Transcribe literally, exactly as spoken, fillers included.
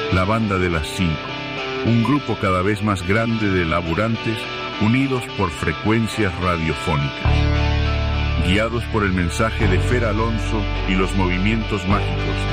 la banda de las cinco, un grupo cada vez más grande de laburantes unidos por frecuencias radiofónicas. Guiados por el mensaje de Fer Alonso y los movimientos mágicos